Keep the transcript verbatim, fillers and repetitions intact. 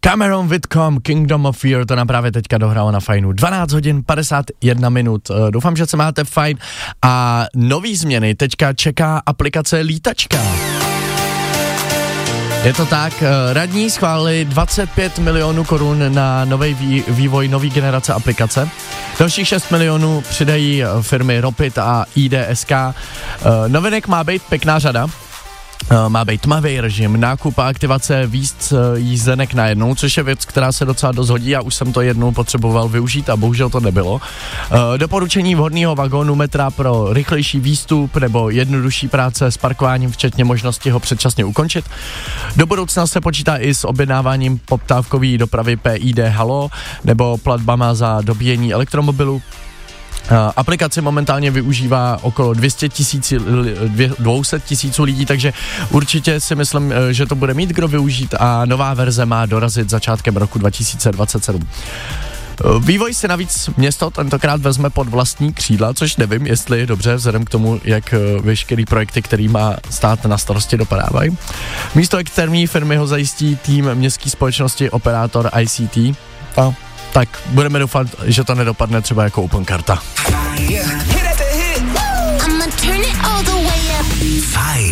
Cameron Whitcomb, Kingdom of Fear, to nám právě teďka dohrálo na Fajnu. dvanáct hodin padesát jedna minut. Doufám, že se máte fajn. A nový změny teďka čeká aplikace Lítačka. Je to tak, radní schválili dvacet pět milionů korun na nový vý, vývoj nový generace aplikace. Dalších šest milionů přidají firmy Ropit a I D S K. Novinek má být pěkná řada. Má být tmavý režim, nákup a aktivace víc jízdenek najednou, což je věc, která se docela dost hodí. Já už jsem to jednou potřeboval využít a bohužel to nebylo. Doporučení vhodného vagónu metra pro rychlejší výstup nebo jednodušší práce s parkováním, včetně možnosti ho předčasně ukončit. Do budoucna se počítá i s objednáváním poptávkové dopravy P I D Halo nebo platbama za dobíjení elektromobilu. Uh, aplikaci momentálně využívá okolo dvě stě tisíc, dvě stě tisíců lidí, takže určitě si myslím, že to bude mít kdo využít a nová verze má dorazit začátkem roku dva tisíce dvacet sedm. Uh, vývoj si navíc město tentokrát vezme pod vlastní křídla, což nevím, jestli je dobře, vzhledem k tomu, jak uh, veškerý projekty, který má stát na starosti, dopadávají. Místo externí firmy ho zajistí tým městské společnosti Operátor I C T a tak budeme doufat, že to nedopadne třeba jako Openkarta. Fajn.